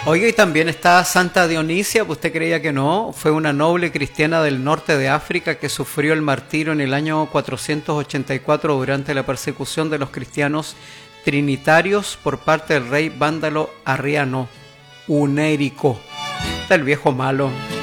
Oiga, y también está Santa Dionisia, pues usted creía que no, fue una noble cristiana del norte de África que sufrió el martirio en el año 484 durante la persecución de los cristianos trinitarios por parte del rey vándalo Arriano Unérico, del viejo malo.